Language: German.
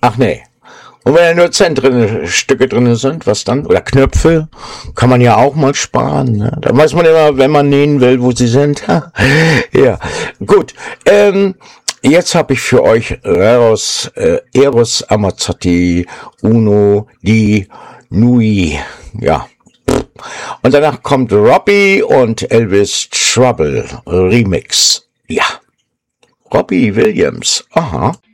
Ach nee. Und wenn da nur Stücke drin sind, was dann? Oder Knöpfe, kann man ja auch mal sparen. Ne? Da weiß man immer, wenn man nähen will, wo sie sind. Ja, gut. Jetzt habe ich für euch Eros Ramazzotti Uno di Nui. Ja. Und danach kommt Robbie und Elvis Trouble Remix. Ja. Robbie Williams. Aha.